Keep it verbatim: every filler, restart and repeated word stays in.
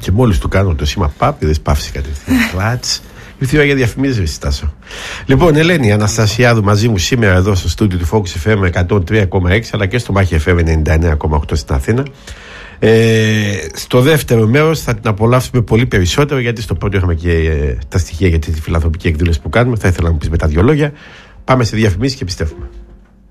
Και μόλις του κάνω το σήμα παπ, είδες παύση κατευθείαν. Κλάτς. Ήρθε η ώρα για διαφημίσεις, Στάσο. Λοιπόν, Ελένη Αναστασιάδου μαζί μου σήμερα εδώ στο στούντιο του Focus εφ εμ εκατόν τρία κόμμα έξι αλλά και στο Μάχη εφ εμ ενενήντα εννέα κόμμα οκτώ στην Αθήνα. Ε, στο δεύτερο μέρος θα την απολαύσουμε πολύ περισσότερο, γιατί στο πρώτο είχαμε και ε, τα στοιχεία για τη φιλανθρωπική εκδήλωση που κάνουμε. Θα ήθελα να μου πεις μετά δύο λόγια. Πάμε σε διαφημίσεις και επιστρέφουμε.